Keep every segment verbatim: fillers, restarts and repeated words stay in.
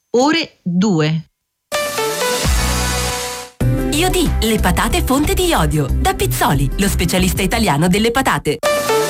ore due. Iodi, le patate fonte di iodio. Da Pizzoli, lo specialista italiano delle patate.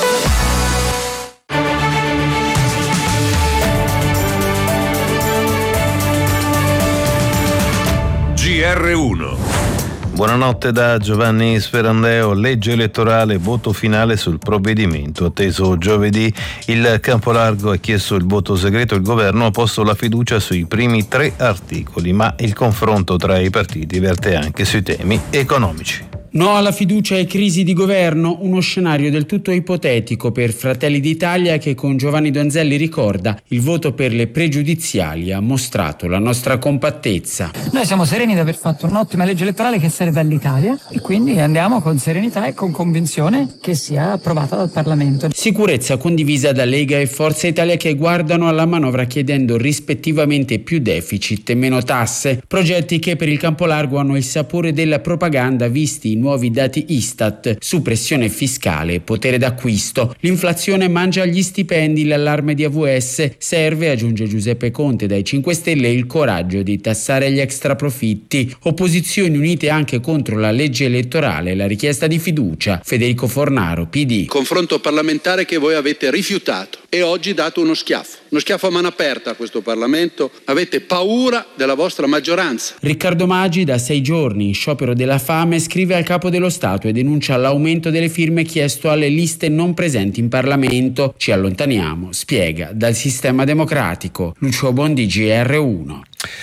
G R uno. Buonanotte da Giovanni Sperandeo. Legge elettorale, voto finale sul provvedimento. Atteso giovedì, il Campolargo ha chiesto il voto segreto. Il governo ha posto la fiducia sui primi tre articoli, ma il confronto tra i partiti verte anche sui temi economici. No alla fiducia e crisi di governo, uno scenario del tutto ipotetico per Fratelli d'Italia che con Giovanni Donzelli ricorda il voto per le pregiudiziali ha mostrato la nostra compattezza. Noi siamo sereni di aver fatto un'ottima legge elettorale che serve all'Italia e quindi andiamo con serenità e con convinzione che sia approvata dal Parlamento. Sicurezza condivisa da Lega e Forza Italia che guardano alla manovra chiedendo rispettivamente più deficit e meno tasse, progetti che per il Campolargo hanno il sapore della propaganda visti nuovi dati Istat su pressione fiscale e potere d'acquisto. L'inflazione mangia gli stipendi, l'allarme di A V S. Serve, aggiunge Giuseppe Conte dai cinque Stelle, il coraggio di tassare gli extraprofitti. Opposizioni unite anche contro la legge elettorale e la richiesta di fiducia. Federico Fornaro, P D. Confronto parlamentare che voi avete rifiutato e oggi dato uno schiaffo. Uno schiaffo a mano aperta a questo Parlamento. Avete paura della vostra maggioranza. Riccardo Maggi da sei giorni in sciopero della fame scrive al capo dello Stato e denuncia l'aumento delle firme chiesto alle liste non presenti in Parlamento. Ci allontaniamo, spiega, dal sistema democratico. Lucio Bondi, G R uno.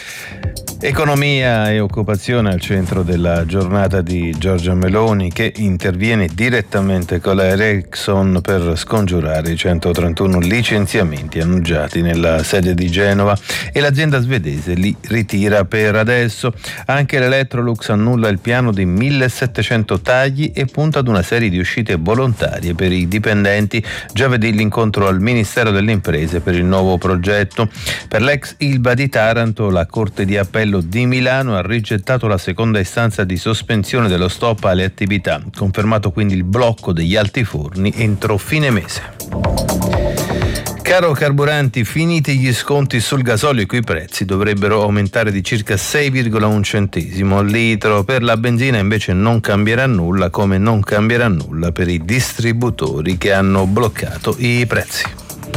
Economia e occupazione al centro della giornata di Giorgia Meloni, che interviene direttamente con la Ericsson per scongiurare i centotrentuno licenziamenti annunciati nella sede di Genova, e l'azienda svedese li ritira per adesso. Anche l'Electrolux annulla il piano di millesettecento tagli e punta ad una serie di uscite volontarie per i dipendenti. Giovedì l'incontro al Ministero delle Imprese per il nuovo progetto. Per l'ex Ilva di Taranto, la Corte di Appello di Milano ha rigettato la seconda istanza di sospensione dello stop alle attività, confermato quindi il blocco degli altiforni entro fine mese. Caro carburanti, finiti gli sconti sul gasolio, i cui prezzi dovrebbero aumentare di circa sei virgola uno centesimo al litro. Per la benzina invece non cambierà nulla, come non cambierà nulla per i distributori che hanno bloccato i prezzi.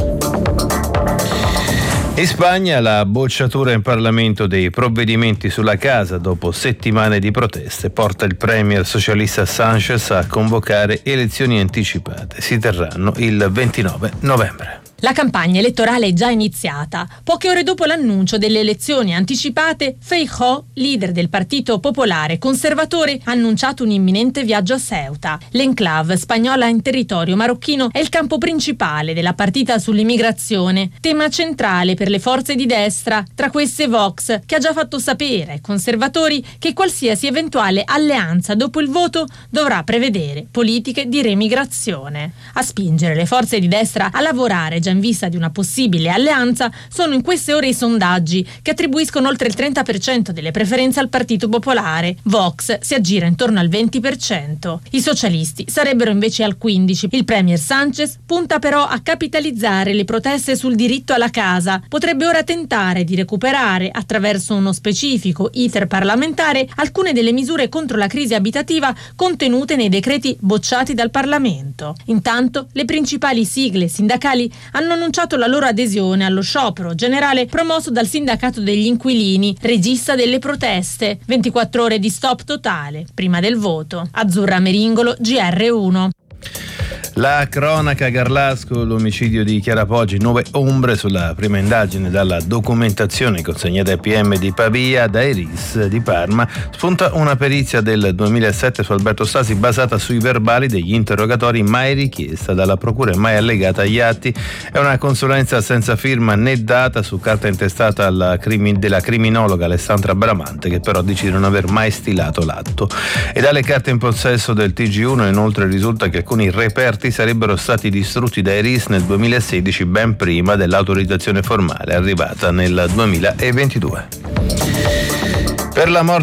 In Spagna la bocciatura in Parlamento dei provvedimenti sulla casa dopo settimane di proteste porta il premier socialista Sánchez a convocare elezioni anticipate. Si terranno il ventinove novembre. La campagna elettorale è già iniziata. Poche ore dopo l'annuncio delle elezioni anticipate, Feijóo, leader del Partito Popolare Conservatore, ha annunciato un imminente viaggio a Ceuta. L'enclave spagnola in territorio marocchino è il campo principale della partita sull'immigrazione, tema centrale per le forze di destra, tra queste Vox, che ha già fatto sapere ai conservatori che qualsiasi eventuale alleanza dopo il voto dovrà prevedere politiche di remigrazione. A spingere le forze di destra a lavorare in vista di una possibile alleanza sono in queste ore i sondaggi che attribuiscono oltre il trenta per cento delle preferenze al Partito Popolare. Vox si aggira intorno al venti per cento. I socialisti sarebbero invece al quindici per cento. Il premier Sánchez punta però a capitalizzare le proteste sul diritto alla casa. Potrebbe ora tentare di recuperare, attraverso uno specifico iter parlamentare, alcune delle misure contro la crisi abitativa contenute nei decreti bocciati dal Parlamento. Intanto le principali sigle sindacali hanno annunciato la loro adesione allo sciopero generale promosso dal sindacato degli inquilini, regista delle proteste. ventiquattro ore di stop totale prima del voto. Azzurra Meringolo, G R uno. La cronaca Garlasco, l'omicidio di Chiara Poggi, nuove ombre sulla prima indagine dalla documentazione consegnata ai P M di Pavia, dai R I S di Parma. Spunta una perizia del duemilasette su Alberto Stasi basata sui verbali degli interrogatori, mai richiesta dalla procura e mai allegata agli atti. È una consulenza senza firma né data, su carta intestata alla crimi- della criminologa Alessandra Bramante, che però dice di non aver mai stilato l'atto. E dalle carte in possesso del T G uno inoltre risulta che alcuni reperti sarebbero stati distrutti dai R I S nel duemilasedici, ben prima dell'autorizzazione formale arrivata nel duemilaventidue. Per la morte